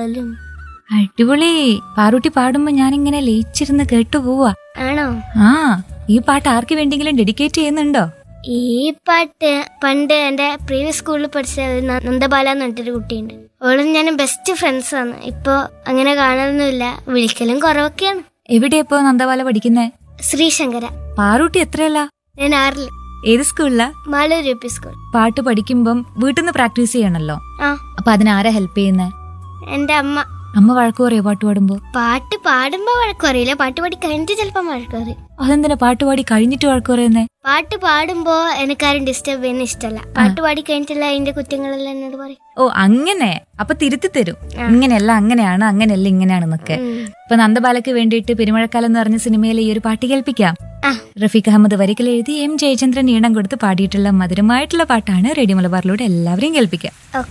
തുള്ളലും. അടിപൊളി. പാറൂട്ടി പാടുമ്പോ ഞാനിങ്ങനെ ലയിച്ചിരുന്ന് കേട്ടു പോവാ. ആണോ? ആ, ഈ പാട്ട് ആർക്ക് വേണ്ടെങ്കിലും ഡെഡിക്കേറ്റ് ചെയ്യുന്നുണ്ടോ? ഈ പാട്ട് പണ്ട് എന്റെ പ്രീവിയസ് സ്കൂളിൽ പഠിച്ച നന്ദബാല എന്ന് പറഞ്ഞിട്ടൊരു കുട്ടിയുണ്ട്. അവളും ഞാനും ബെസ്റ്റ് ഫ്രണ്ട്സ് ആണ്. ഇപ്പൊ അങ്ങനെ കാണാനൊന്നുമില്ല, വിളിക്കലും കുറവൊക്കെയാണ്. എവിടെയാ ഇപ്പൊ നന്ദബാല പഠിക്കുന്നേ? ശ്രീശങ്കര. പാറൂട്ടി എത്രയല്ല? ഞാൻ 6ല്. ഏത് സ്കൂളിലാ? Maloor UP school. പാട്ട് പഠിക്കുമ്പം വീട്ടിൽ നിന്ന് പ്രാക്ടീസ് ചെയ്യണല്ലോ. ആ, അപ്പൊ അതിനാരാ ഹെൽപ്പ് ചെയ്യുന്നേ? എന്റെ അമ്മ. അമ്മ വഴക്ക് പറയോ പാട്ട് പാടുമ്പോ? പാട്ട് പാടുമ്പോ വഴക്കറിയില്ല, പാട്ട് പാടി കഴിഞ്ഞിട്ട് ചിലപ്പോ വഴക്കറിയും. അതെന്തിനാ പാട്ട് പാടി കഴിഞ്ഞിട്ട് വഴക്ക് പറയുന്നേ? പാട്ട് പാടുമ്പോ എനിക്കാരും ഡിസ്റ്റർബ് ചെയ്യുന്ന ഇഷ്ടമല്ല. പാട്ട് പാടി കഴിഞ്ഞിട്ടുള്ള അതിന്റെ കുറ്റങ്ങളെല്ലാം എന്നോട് പറയും. ഓ അങ്ങനെ. അപ്പൊ തിരുത്തി തരും, ഇങ്ങനെയല്ല അങ്ങനെയാണ്, അങ്ങനെയല്ല ഇങ്ങനെയാണെന്നൊക്കെ. ഇപ്പൊ നന്ദബാലയ്ക്ക് വേണ്ടിയിട്ട് പെരുമഴക്കാലം എന്ന് പറഞ്ഞ സിനിമയിലെ ഈ ഒരു പാട്ട് കേൾപ്പിക്കാം. റഫീഖ് അഹമ്മദ് വരികൾ എഴുതി M. ജയചന്ദ്രൻ ഈണം കൊടുത്ത് പാടിയിട്ടുള്ള മധുരമായിട്ടുള്ള പാട്ടാണ് റേഡിയോ മലബാറിലൂടെ എല്ലാവരെയും കേൾപ്പിക്കാം.